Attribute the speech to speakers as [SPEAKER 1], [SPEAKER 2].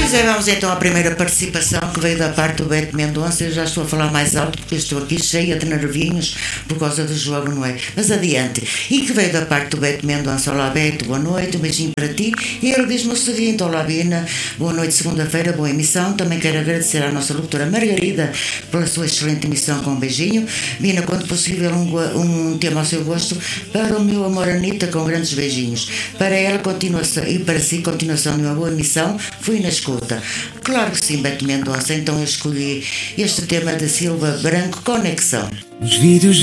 [SPEAKER 1] Pois é, vamos então à primeira participação que veio da parte do Beto Mendonça. Eu já estou a falar mais alto porque eu estou aqui cheia de nervinhos por causa do jogo, não é? Mas adiante. E que veio da parte do Beto Mendonça. Olá Beto, boa noite, um beijinho para ti. E ele diz-me o seguinte: olá Bina, boa noite, segunda-feira, boa emissão. Também quero agradecer à nossa locutora Margarida pela sua excelente emissão, com um beijinho. Bina, quando possível, um tema ao seu gosto para o meu amor Anitta, com grandes beijinhos. Para ela, continuação, e para si, continuação de uma boa emissão. Fui na escuta. Claro que sim, Beto Mendonça. Então eu escolhi este tema da Silva Branco, Conexão.
[SPEAKER 2] Os vídeos